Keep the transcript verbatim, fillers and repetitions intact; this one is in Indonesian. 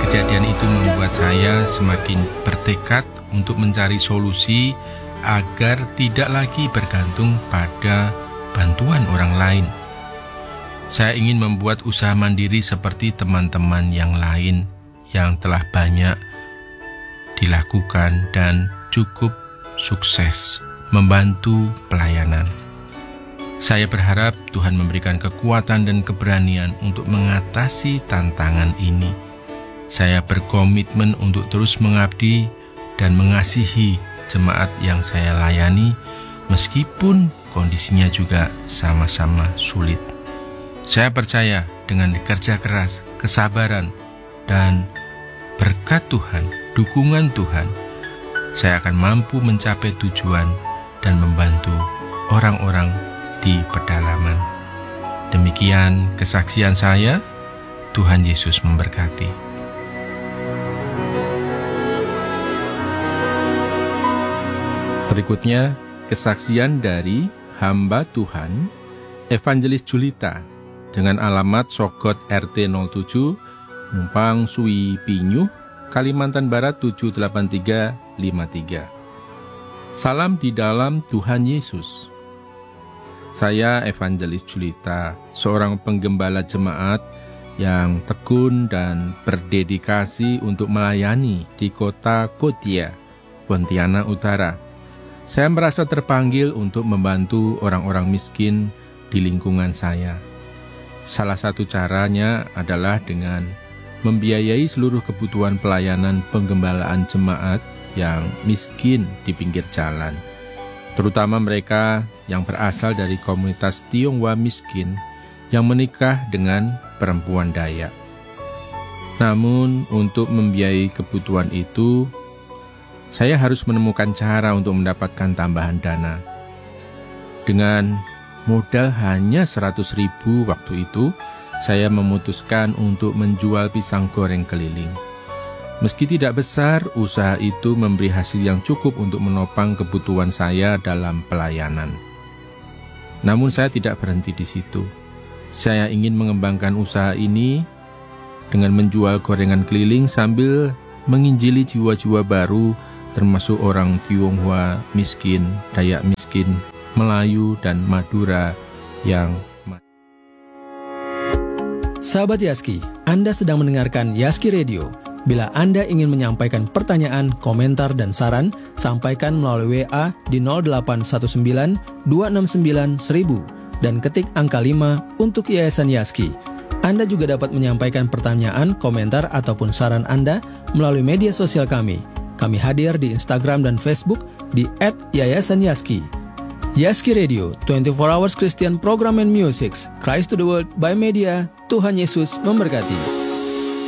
Kejadian itu membuat saya semakin bertekad untuk mencari solusi agar tidak lagi bergantung pada bantuan orang lain. Saya ingin membuat usaha mandiri seperti teman-teman yang lain yang telah banyak dilakukan dan cukup sukses membantu pelayanan. Saya berharap Tuhan memberikan kekuatan dan keberanian untuk mengatasi tantangan ini. Saya berkomitmen untuk terus mengabdi dan mengasihi jemaat yang saya layani, meskipun kondisinya juga sama-sama sulit. Saya percaya dengan kerja keras, kesabaran, dan berkat Tuhan, dukungan Tuhan, saya akan mampu mencapai tujuan dan membantu orang-orang di pedalaman. Demikian kesaksian saya. Tuhan Yesus memberkati. Berikutnya, kesaksian dari hamba Tuhan, Evangelis Julita, dengan alamat Sogot R T nol tujuh, Numpang Sui Pinyuh, Kalimantan Barat tujuh delapan tiga lima tiga. Salam di dalam Tuhan Yesus. Saya Evangelis Julita, seorang penggembala jemaat yang tekun dan berdedikasi untuk melayani di kota Kotia, Pontianak Utara. Saya merasa terpanggil untuk membantu orang-orang miskin di lingkungan saya. Salah satu caranya adalah dengan membiayai seluruh kebutuhan pelayanan penggembalaan jemaat yang miskin di pinggir jalan, terutama mereka yang berasal dari komunitas Tionghoa miskin yang menikah dengan perempuan Dayak. Namun, untuk membiayai kebutuhan itu, saya harus menemukan cara untuk mendapatkan tambahan dana. Dengan modal hanya seratus ribu waktu itu, saya memutuskan untuk menjual pisang goreng keliling. Meski tidak besar, usaha itu memberi hasil yang cukup untuk menopang kebutuhan saya dalam pelayanan. Namun saya tidak berhenti di situ. Saya ingin mengembangkan usaha ini dengan menjual gorengan keliling sambil menginjili jiwa-jiwa baru, termasuk orang Tionghoa miskin, Dayak miskin, Melayu, dan Madura yang... Sahabat Yaski, Anda sedang mendengarkan Yaski Radio. Bila Anda ingin menyampaikan pertanyaan, komentar, dan saran, sampaikan melalui W A di nol delapan satu sembilan dua enam sembilan seribu dan ketik angka lima untuk Yayasan Yaski. Anda juga dapat menyampaikan pertanyaan, komentar, ataupun saran Anda melalui media sosial kami. Kami hadir di Instagram dan Facebook di et yayasan yaski. Yaski Radio, dua puluh empat hours Christian Program and Music, Christ to the World by Media. Tuhan Yesus memberkati.